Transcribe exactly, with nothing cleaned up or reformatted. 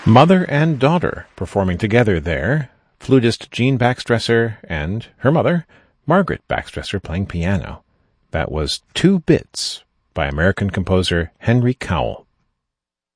Mother and daughter performing together there, flutist Jean Baxtresser and her mother, Margaret Baxtresser, playing piano. That was Two Bits by American composer Henry Cowell.